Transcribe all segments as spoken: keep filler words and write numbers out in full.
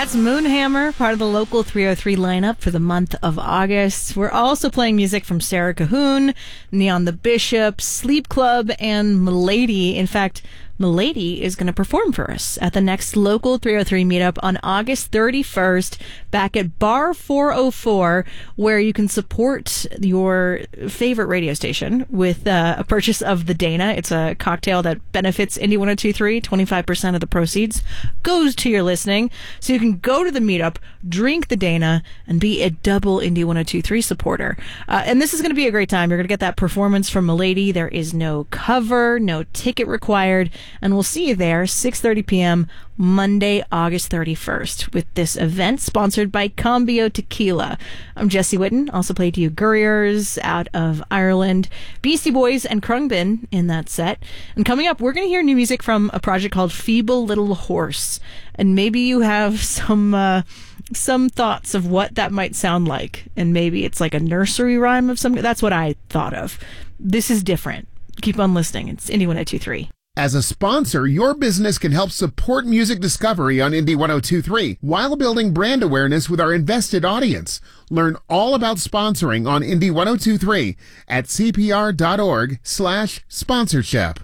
That's Moonhammer, part of the Local three oh three lineup for the month of August. We're also playing music from Sarah Cahoon, Neon the Bishop, Sleep Club, and Milady. In fact, Milady is going to perform for us at the next Local three oh three meetup on August thirty-first back at Bar four oh four, where you can support your favorite radio station with uh, a purchase of the Dana. It's a cocktail that benefits Indie one oh two three. twenty-five percent of the proceeds goes to your listening. So you can go to the meetup, drink the Dana, and be a double Indie one oh two three supporter. Uh, and this is going to be a great time. You're going to get that performance from Milady. There is no cover, no ticket required. And we'll see you there, six thirty p.m. Monday, August thirty-first, with this event sponsored by Cambio Tequila. I'm Jesse Whitten, also played to you Gurriers out of Ireland, Beastie Boys, and Krungbin in that set. And coming up, we're going to hear new music from a project called Feeble Little Horse. And maybe you have some uh, some thoughts of what that might sound like. And maybe it's like a nursery rhyme of some. That's what I thought of. This is different. Keep on listening. It's Indie one oh two three. As a sponsor, your business can help support music discovery on Indie one oh two three while building brand awareness with our invested audience. Learn all about sponsoring on Indie one oh two three at cpr.org slash sponsorship.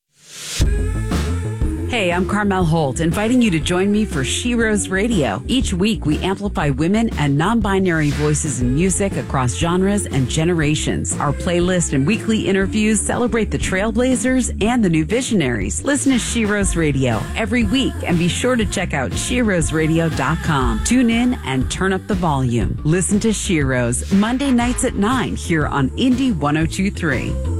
Hey, I'm Carmel Holt, inviting you to join me for She Rose Radio. Each week, we amplify women and non-binary voices in music across genres and generations. Our playlist and weekly interviews celebrate the trailblazers and the new visionaries. Listen to She Rose Radio every week, and be sure to check out she rose radio dot com. Tune in and turn up the volume. Listen to She Rose Monday nights at nine here on Indie one oh two three.